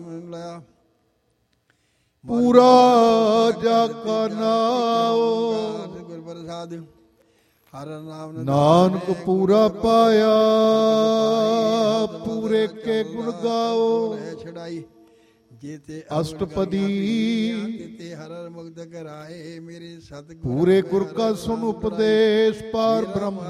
ਲਾਇਆ ਪੂਰਾ ਜਾ ਕਾ ਨਾਉ ਗੁਰ ਪ੍ਰਸਾਦ ਹਰ ਨਾਮ ਨਾਨਕ ਪੂਰਾ ਪਾਇਆ ਪੂਰੇ ਕੇ ਗੁਣ ਗਾਓ ਛੜਾਈ ਜੇ ਤੇ ਅਸ਼ਟਪਦੀ ਤੇ ਹਰ ਮੁਕਤ ਕਰਾਏ ਮੇਰੇ ਸਤਿਗੁਰ ਪੂਰੇ ਗੁਰ ਕਾ ਸੁਨ ਉਪਦੇਸ਼ ਪਾਰ ਬ੍ਰਹਮ